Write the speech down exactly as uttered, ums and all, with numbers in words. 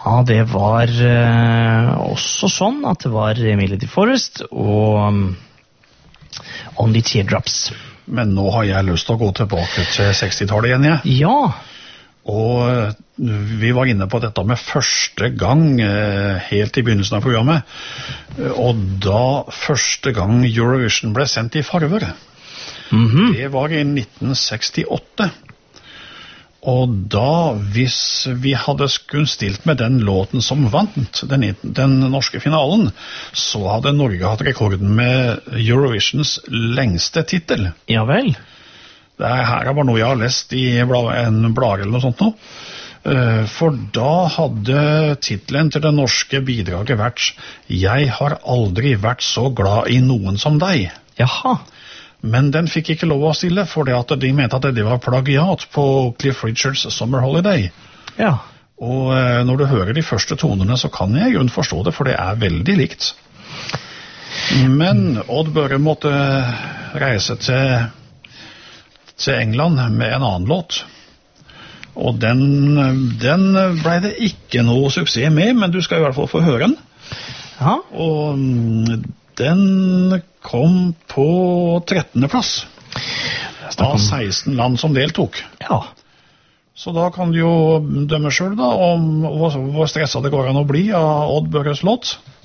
Ja, det var uh, også sånn at det var Melody Forest og um, Only Teardrops. Men nå har jeg lyst til å gå tilbake til sekstitallet igjen, jeg. Ja. Og vi var inne på dette med første gang, helt i begynnelsen av programmet, og da første gang Eurovision ble sendt i farver. Mm-hmm. Det var i nitten sekstiåtte. Og da, hvis vi hadde kun stilt med den låten som vant den, den norske finalen, så hadde Norge hatt rekorden med Eurovisions lengste titel. Ja vel. Det her var noe jeg har lest i en blad eller noe sånt nå. For da hadde titelen til det norske bidraget vært «Jeg har aldri vært så glad i noen som deg». Jaha. Men den fikk ikke lov å stille, for de mente at det var plagiat på Cliff Richards Summer Holiday. Ja. Og når du hører de første tonene, så kan jeg i grunn forstå det, for det er veldig likt. Men Odd Børre måtte reise til, til England med en annen låt. Og den, den ble det ikke noe suksess med, men du skal i hvert fall få høre den. Ja. Og den kom på trettende plass av seksten land som deltok. Ja. Så da kan du jo dømme selv da om hvor, hvor stresset det går an å bli av Odd Børres låt.